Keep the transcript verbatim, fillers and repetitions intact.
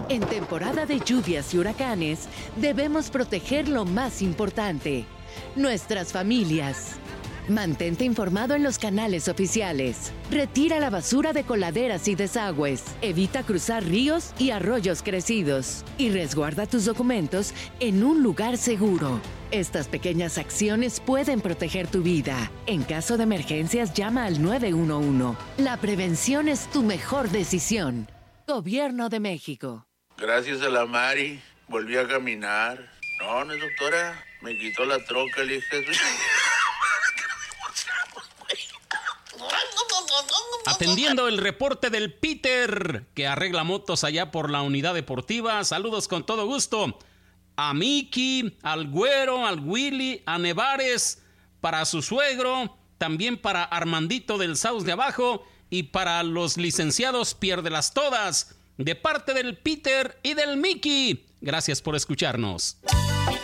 En temporada de lluvias y huracanes, debemos proteger lo más importante, nuestras familias. Mantente informado en los canales oficiales. Retira la basura de coladeras y desagües. Evita cruzar ríos y arroyos crecidos. Y resguarda tus documentos en un lugar seguro. Estas pequeñas acciones pueden proteger tu vida. En caso de emergencias, llama al nueve uno uno. La prevención es tu mejor decisión. Gobierno de México. Gracias a la Mari, volví a caminar. No, no, doctora, me quitó la troca, le dije. Atendiendo el reporte del Peter, que arregla motos allá por la unidad deportiva. Saludos con todo gusto a Miki, al Güero, al Willy, a Nevares, para su suegro, también para Armandito del Saus de Abajo y para los licenciados Piérdelas Todas, de parte del Peter y del Miki. Gracias por escucharnos.